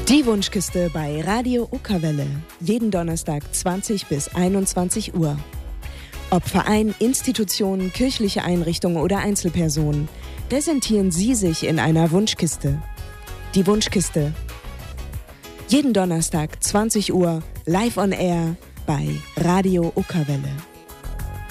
Die Wunschkiste bei Radio Uckerwelle. Jeden Donnerstag 20 bis 21 Uhr. Ob Verein, Institutionen, kirchliche Einrichtungen oder Einzelpersonen, präsentieren Sie sich in einer Wunschkiste. Die Wunschkiste. Jeden Donnerstag 20 Uhr live on air bei Radio Uckerwelle.